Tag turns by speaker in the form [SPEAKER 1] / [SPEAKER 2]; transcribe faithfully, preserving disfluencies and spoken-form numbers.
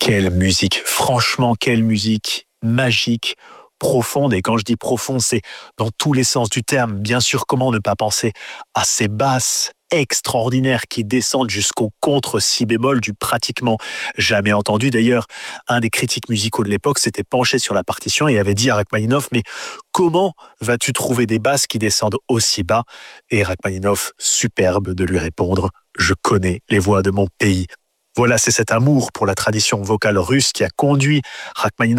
[SPEAKER 1] Quelle musique, franchement, quelle musique magique, profonde. Et quand je dis profonde, c'est dans tous les sens du terme. Bien sûr, comment ne pas penser à ces basses extraordinaires qui descendent jusqu'au contre si bémol du pratiquement jamais entendu. D'ailleurs, un des critiques musicaux de l'époque s'était penché sur la partition et avait dit à Rachmaninoff, mais comment vas-tu trouver des basses qui descendent aussi bas? Et Rachmaninoff, superbe de lui répondre, je connais les voix de mon pays. Voilà, c'est cet amour pour la tradition vocale russe qui a conduit Rachmaninoff